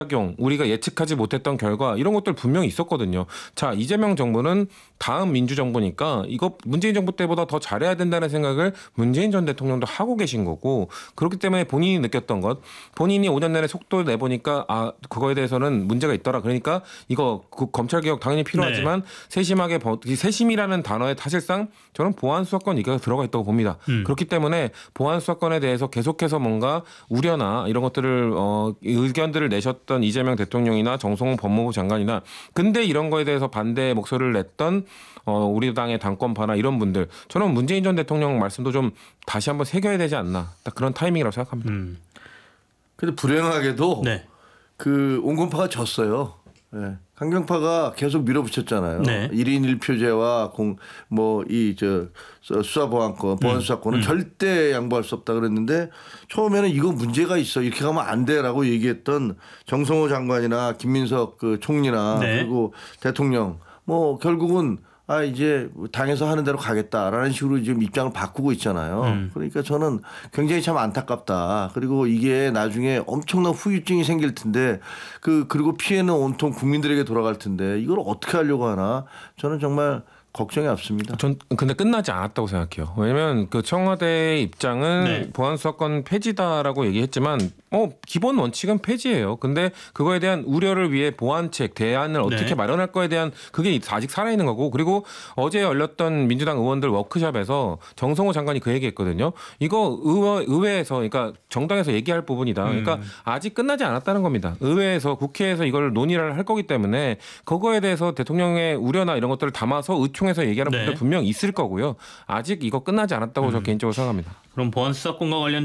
작용, 우리가 예측하지 못했던 결과 이런 것들 분명히 있었거든요. 자, 이재명 정부는 다음 민주정부니까 이거 문재인 정부 때보다 더 잘해야 된다는 생각을 문재인 전 대통령도 하고 계신 거고 그렇기 때문에 본인이 느꼈던 것, 본인이 5년 내내 속도를 내보니까 아 그거에 대해서는 문제가 있더라. 그러니까 이거 그 검찰개혁 당연히 필요하지만 세심하게 세심이라는 단어에 사실상 저는 보안수사권 이가 들어가 있다고 봅니다. 그렇기 때문에 보안수사권에 대해서 계속해서 뭔가 우려나 이런 것들을 의견들을 내셨던 이재명 대통령이나 정성호 법무부 장관이나 근데 이런 거에 대해서 반대 목소리를 냈던 우리 당의 당권파나 이런 분들 저는 문재인 전 대통령 말씀도 좀 다시 한번 새겨야 되지 않나 딱 그런 타이밍이라고 생각합니다. 근데 불행하게도 네. 그 온건파가 졌어요. 네. 강경파가 계속 밀어붙였잖아요. 네. 1인 1표제와 수사보안권, 보안수사권은 절대 양보할 수 없다 그랬는데 처음에는 이거 문제가 있어. 이렇게 가면 안 돼라고 얘기했던 정성호 장관이나 김민석 그 총리나 그리고 대통령 결국은 이제 당에서 하는 대로 가겠다라는 식으로 지금 입장을 바꾸고 있잖아요. 그러니까 저는 굉장히 참 안타깝다. 그리고 이게 나중에 엄청난 후유증이 생길 텐데 그리고 피해는 온통 국민들에게 돌아갈 텐데 이걸 어떻게 하려고 하나 저는 정말 걱정이 앞섭니다. 전 근데 끝나지 않았다고 생각해요. 왜냐하면 그 청와대의 입장은 보안수사권 폐지다라고 얘기했지만 기본 원칙은 폐지예요. 근데 그거에 대한 우려를 위해 보완책 대안을 어떻게 마련할 거에 대한 그게 아직 살아있는 거고 그리고 어제 열렸던 민주당 의원들 워크숍에서 정성호 장관이 그 얘기했거든요. 이거 의회에서 그러니까 정당에서 얘기할 부분이다. 그러니까 아직 끝나지 않았다는 겁니다. 의회에서 국회에서 이걸 논의를 할 거기 때문에 그거에 대해서 대통령의 우려나 이런 것들을 담아서 의총에서 얘기하는 분들 분명 있을 거고요. 아직 이거 끝나지 않았다고 저 개인적으로 생각합니다. 그럼 보안수사권과 관련